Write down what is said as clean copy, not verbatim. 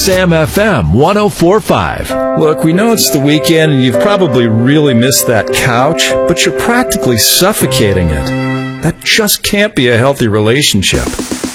Sam FM 104.5. Look, we know it's the weekend and you've probably really missed that couch, but you're practically suffocating it. That just can't be a healthy relationship.